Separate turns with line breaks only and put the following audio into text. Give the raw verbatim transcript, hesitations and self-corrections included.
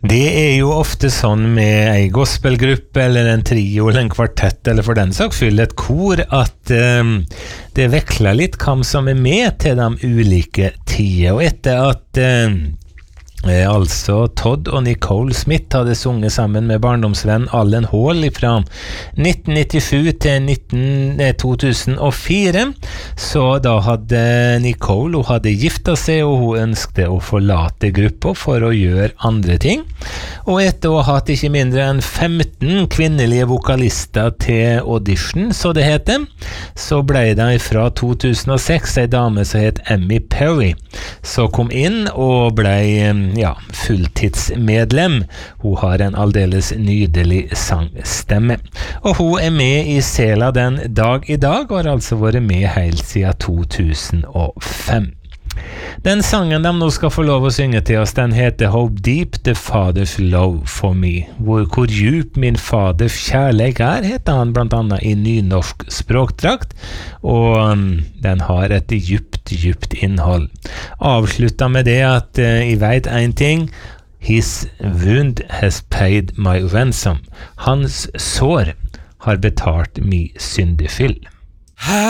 Det er jo ofte sånn med ei gospelgruppe eller en trio eller en kvartett eller for den sak fyll et kor at um, det veksler litt hvem som er med til de ulike tider. Og etter at um, Eh, altså Todd og Nicole Smith hadde sunget sammen med barndomsvenn Allen Hall fra nitten nittisju til nitten, eh, to tusen og fire, så da hadde Nicole, hun hadde gifta seg og hun ønskte å forlate gruppa for å gjøre andre ting, og etter å ha hatt ikke mindre enn femten kvinnelige vokalister til audition, så det heter, så ble det fra to tusen og seks en dame som het Emmy Perry, så kom inn og ble ja, fulltidsmedlem. Hun har en aldeles nydelig sangstemme. Og hun er med i Sela den dag i dag, og har altså vært med helt siden to tusen og fem. Den sangen de nå skal få lov å synge til oss, den heter How Deep the Father's Love for Me. Hvor, hvor djup min faders kjærlighet er, heter han blant annet i nynorsk språkdrakt, og um, den har et djupt, djupt innhold. Avslutta med det at uh, jeg vet en ting, His wound has paid my ransom. Hans sår har betalt min syndefyll.